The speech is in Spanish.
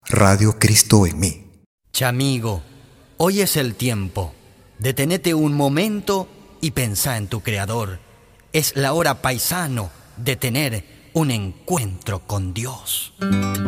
Radio Cristo en mí. Chamigo, hoy es el tiempo. Detenete un momento y pensá en tu Creador. Es la hora, paisano, de tener un encuentro con Dios.